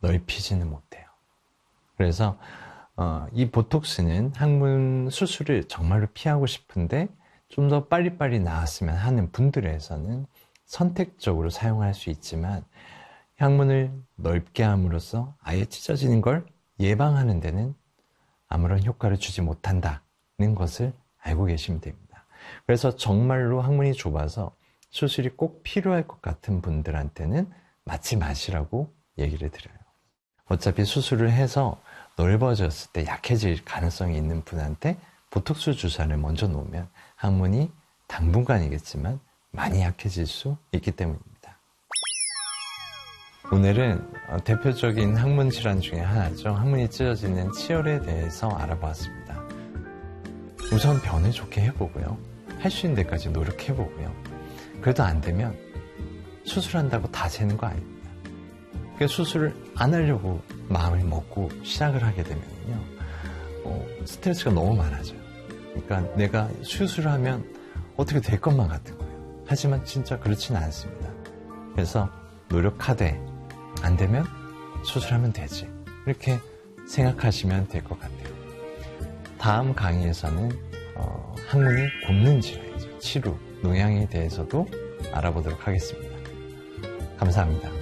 넓히지는 못해요. 그래서 이 보톡스는 항문 수술을 정말로 피하고 싶은데 좀 더 빨리빨리 나았으면 하는 분들에서는 선택적으로 사용할 수 있지만 항문을 넓게 함으로써 아예 찢어지는 걸 예방하는 데는 아무런 효과를 주지 못한다는 것을 알고 계시면 됩니다. 그래서 정말로 항문이 좁아서 수술이 꼭 필요할 것 같은 분들한테는 맞지 마시라고 얘기를 드려요. 어차피 수술을 해서 넓어졌을 때 약해질 가능성이 있는 분한테 보톡스 주사를 먼저 놓으면 항문이 당분간이겠지만 많이 약해질 수 있기 때문입니다. 오늘은 대표적인 항문 질환 중에 하나죠. 항문이 찢어지는 치열에 대해서 알아보았습니다. 우선 변을 좋게 해보고요. 할 수 있는 데까지 노력해보고요. 그래도 안 되면 수술한다고 다 되는 거 아닙니다. 그러니까 수술을 안 하려고 마음을 먹고 시작을 하게 되면요. 스트레스가 너무 많아져요. 그러니까 내가 수술을 하면 어떻게 될 것만 같은 거예요. 하지만 진짜 그렇지는 않습니다. 그래서 노력하되 안 되면 수술하면 되지. 이렇게 생각하시면 될 것 같아요. 다음 강의에서는 항문이 곱는 질환이죠. 치루, 농양에 대해서도 알아보도록 하겠습니다. 감사합니다.